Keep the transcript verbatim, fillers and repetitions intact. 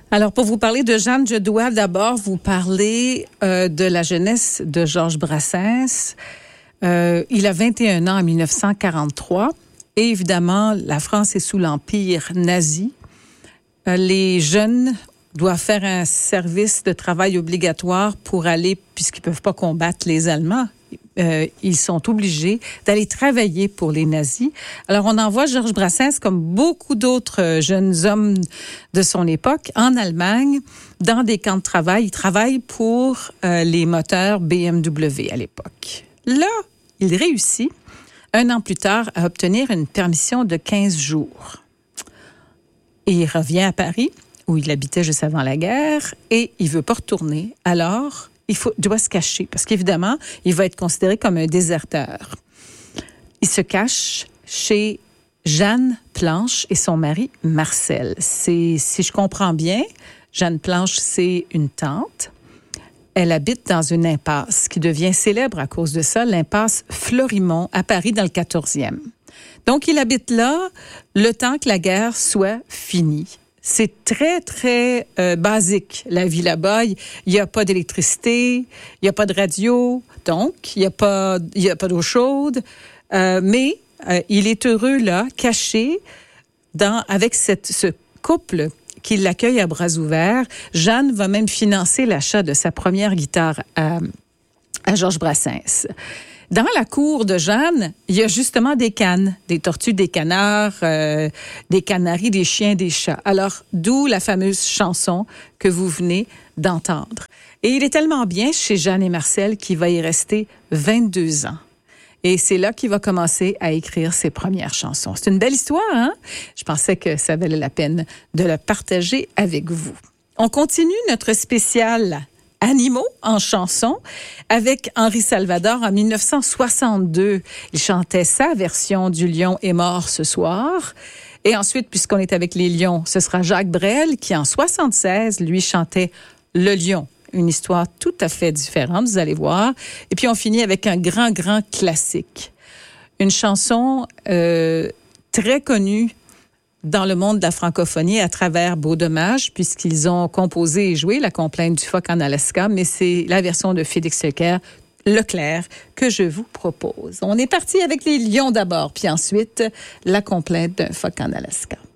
Alors, pour vous parler de Jeanne, je dois d'abord vous parler euh, de la jeunesse de Georges Brassens. Euh, il a vingt et un ans en mille neuf cent quarante-trois. Et évidemment, la France est sous l'empire nazi. Euh, les jeunes doivent faire un service de travail obligatoire pour aller, puisqu'ils ne peuvent pas combattre les Allemands, euh, ils sont obligés d'aller travailler pour les nazis. Alors, on envoie Georges Brassens, comme beaucoup d'autres jeunes hommes de son époque, en Allemagne, dans des camps de travail. Il travaille pour euh, les moteurs B M W à l'époque. Là, il réussit, un an plus tard, à obtenir une permission de quinze jours. Et il revient à Paris, où il habitait juste avant la guerre, et il veut pas retourner. Alors, il faut, doit se cacher, parce qu'évidemment, il va être considéré comme un déserteur. Il se cache chez Jeanne Planche et son mari Marcel. C'est, si je comprends bien, Jeanne Planche, c'est une tante. Elle habite dans une impasse qui devient célèbre à cause de ça, l'impasse Florimond à Paris dans le quatorzième. Donc, il habite là le temps que la guerre soit finie. C'est très, très euh, basique, la vie là-bas. Il n'y a pas d'électricité, il n'y a pas de radio, donc il n'y a pas, il y a pas d'eau chaude. Euh, mais euh, il est heureux là, caché, dans, avec cette, ce couple qui l'accueille à bras ouverts. Jeanne va même financer l'achat de sa première guitare à, à Georges Brassens. Dans la cour de Jeanne, il y a justement des cannes, des tortues, des canards, euh, des canaris, des chiens, des chats. Alors, d'où la fameuse chanson que vous venez d'entendre. Et il est tellement bien chez Jeanne et Marcel qu'il va y rester vingt-deux ans. Et c'est là qu'il va commencer à écrire ses premières chansons. C'est une belle histoire, hein? Je pensais que ça valait la peine de la partager avec vous. On continue notre spécial Animaux en chanson avec Henri Salvador en mille neuf cent soixante-deux. Il chantait sa version du Lion est mort ce soir. Et ensuite, puisqu'on est avec les lions, ce sera Jacques Brel qui en soixante-seize, lui, chantait Le Lion. Une histoire tout à fait différente, vous allez voir. Et puis on finit avec un grand, grand classique. Une chanson euh, très connue dans le monde de la francophonie à travers Beau Dommage, puisqu'ils ont composé et joué La complainte du phoque en Alaska, mais c'est la version de Félix Leclerc, Leclerc que je vous propose. On est parti avec les lions d'abord, puis ensuite La complainte d'un phoque en Alaska.